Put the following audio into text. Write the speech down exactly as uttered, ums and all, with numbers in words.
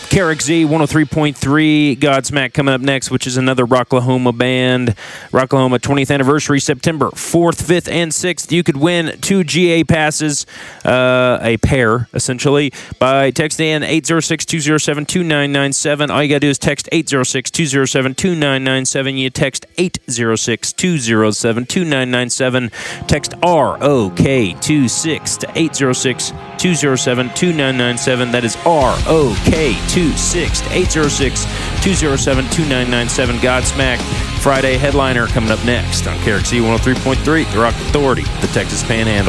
K R X Z one oh three point three, Godsmack coming up next, which is another Rocklahoma band. Rocklahoma twentieth anniversary, September fourth, fifth, and sixth. You could win two G A passes, uh, a pair, essentially, by texting in eight oh six, two oh seven, two nine nine seven. All you got to do is text eight oh six, two oh seven, two nine nine seven. You text eight oh six, two oh seven, two nine nine seven. Text R O K two six to eight oh six, two oh seven, two nine nine seven. That is R O K two six to eight oh six, two oh seven, two nine nine seven. Godsmack Friday headliner coming up next on K R X Z one oh three point three, The Rock Authority, the Texas Panhandle.